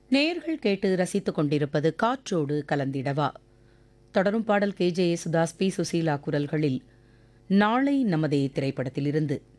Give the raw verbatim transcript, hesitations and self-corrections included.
நேயர்கள் கேட்டு ரசித்துக் கொண்டிருப்பது காற்றோடு கலந்திடவா. தொடரும் பாடல் K J Yesudas, B Susheela குரல்களில் நாளை நமதே திரைப்படத்திலிருந்து.